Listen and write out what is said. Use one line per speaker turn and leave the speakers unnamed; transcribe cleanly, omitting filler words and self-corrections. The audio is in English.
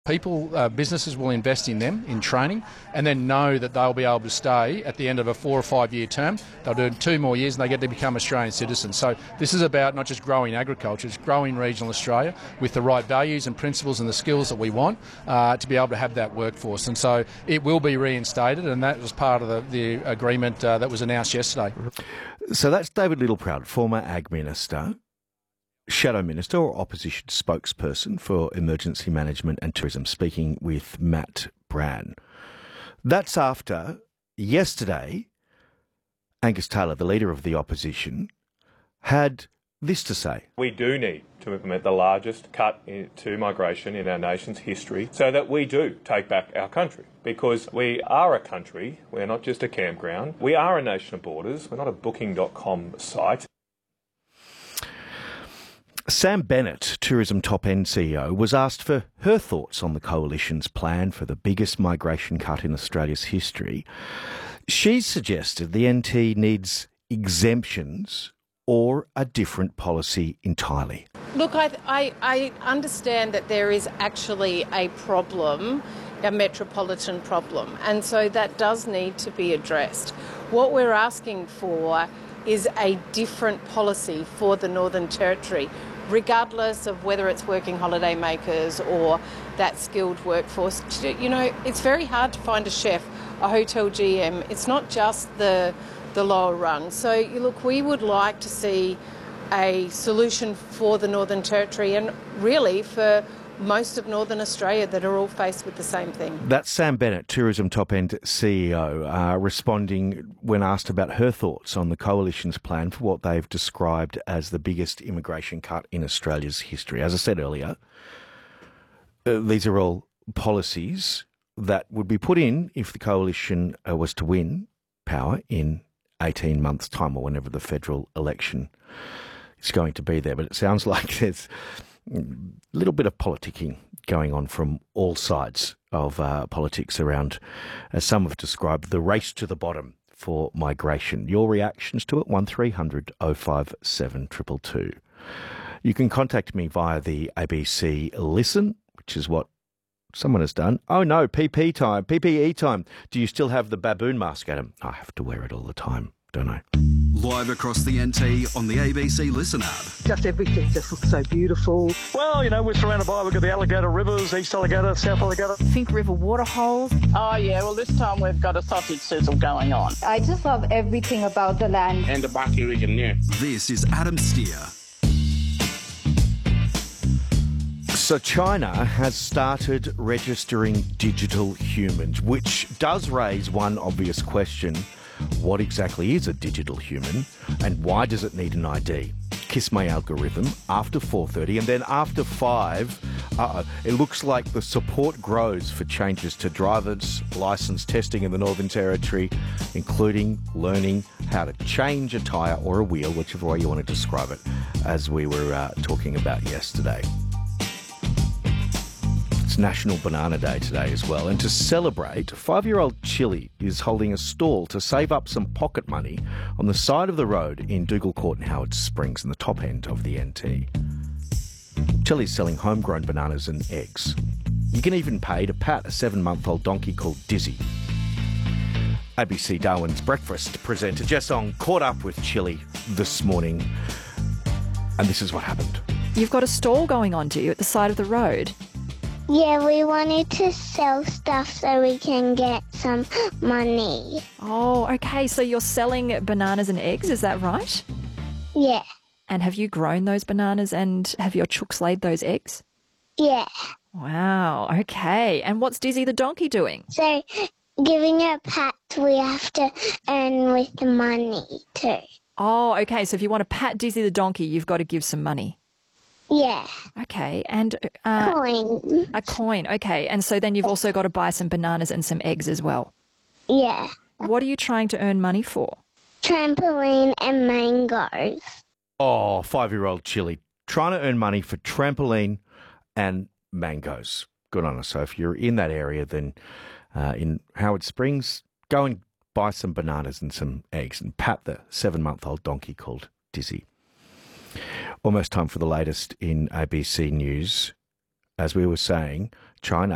Businesses will invest in them, in training, and then know that they'll be able to stay at the end of a 4 or 5 year term. They'll do 2 more years and they get to become Australian citizens. So this is about not just growing agriculture, it's growing regional Australia with the right values and principles and the skills that we want to be able to have that workforce. And so it will be reinstated, and that was part of the agreement that was announced yesterday.
So that's David Littleproud, former Ag Minister, Shadow Minister or Opposition spokesperson for Emergency Management and Tourism, speaking with Matt Brann. That's after yesterday, Angus Taylor, the leader of the opposition, had this to say.
We do need to implement the largest cut to migration in our nation's history so that we do take back our country. Because we are a country, we're not just a campground. We are a nation of borders, we're not a booking.com site.
Sam Bennett, Tourism Top End CEO, was asked for her thoughts on the Coalition's plan for the biggest migration cut in Australia's history. She's suggested the NT needs exemptions or a different policy entirely.
Look, I understand that there is actually a problem, a metropolitan problem, and so that does need to be addressed. What we're asking for is a different policy for the Northern Territory, regardless of whether it's working holiday makers or that skilled workforce. You know, it's very hard to find a chef, a hotel GM. It's not just the lower rung. So, look, we would like to see a solution for the Northern Territory and really for most of Northern Australia that are all faced with the same thing.
That's Sam Bennett, Tourism Top End CEO, responding when asked about her thoughts on the Coalition's plan for what they've described as the biggest immigration cut in Australia's history. As I said earlier, these are all policies that would be put in if the Coalition was to win power in 18 months' time or whenever the federal election is going to be there. But it sounds like there's a little bit of politicking going on from all sides of politics around, as some have described, the race to the bottom for migration. Your reactions to it, 1300 057 222. You can contact me via the ABC Listen, which is what someone has done. Oh no, PPE time. Do you still have the baboon mask, Adam? I have to wear it all the time, don't I?
Live across the NT on the ABC Listen app.
Just everything just looks so beautiful.
Well, you know, we're surrounded by, we've got the alligator rivers, East Alligator, South Alligator.
Fink River waterholes.
Oh, yeah, well, this time we've got a sausage sizzle going on.
I just love everything about the land.
And the Barkly region, yeah.
This is Adam Steer.
So China has started registering digital humans, which does raise one obvious question. What exactly is a digital human and why does it need an ID? Kiss my algorithm after 4:30 and then after 5, it looks like the support grows for changes to driver's licence testing in the Northern Territory, including learning how to change a tyre or a wheel, whichever way you want to describe it, as we were talking about yesterday. It's National Banana Day today as well. And to celebrate, 5-year-old Chili is holding a stall to save up some pocket money on the side of the road in Dougal Court in Howard Springs in the top end of the NT. Chili's selling homegrown bananas and eggs. You can even pay to pat a 7-month-old donkey called Dizzy. ABC Darwin's breakfast presenter Jess Ong caught up with Chili this morning, and this is what happened.
You've got a stall going on, do you, at the side of the road?
Yeah, we wanted to sell stuff so we can get some money.
Oh, okay. So you're selling bananas and eggs, is that right?
Yeah.
And have you grown those bananas and have your chooks laid those eggs?
Yeah.
Wow, okay. And what's Dizzy the donkey doing?
So, giving her pats we have to earn with the money too.
Oh, okay. So if you want to pat Dizzy the donkey, you've got to give some money.
Yeah.
Okay, and
coin.
A coin, okay. And so then you've also got to buy some bananas and some eggs as well.
Yeah.
What are you trying to earn money for?
Trampoline and mangoes.
Oh, 5-year-old Chili, trying to earn money for trampoline and mangoes. Good on us. So if you're in that area, then in Howard Springs, go and buy some bananas and some eggs and pat the 7-month-old donkey called Dizzy. Almost time for the latest in ABC News. As we were saying, China